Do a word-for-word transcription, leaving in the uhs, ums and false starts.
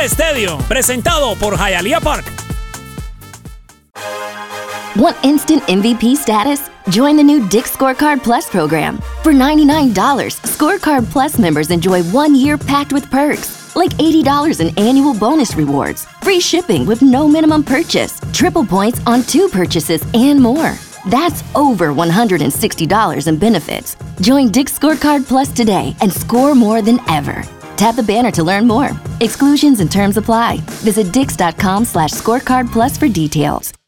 Estadio, presentado por Hialeah Park. Want instant M V P status? Join the new Dick's Scorecard Plus program. For ninety-nine dollars, Scorecard Plus members enjoy one year packed with perks, like eighty dollars in annual bonus rewards, free shipping with no minimum purchase, triple points on two purchases, and more. That's over one hundred sixty dollars in benefits. Join Dick's Scorecard Plus today and score more than ever. Tap the banner to learn more. Exclusions and terms apply. Visit dix.com slash scorecard plus for details.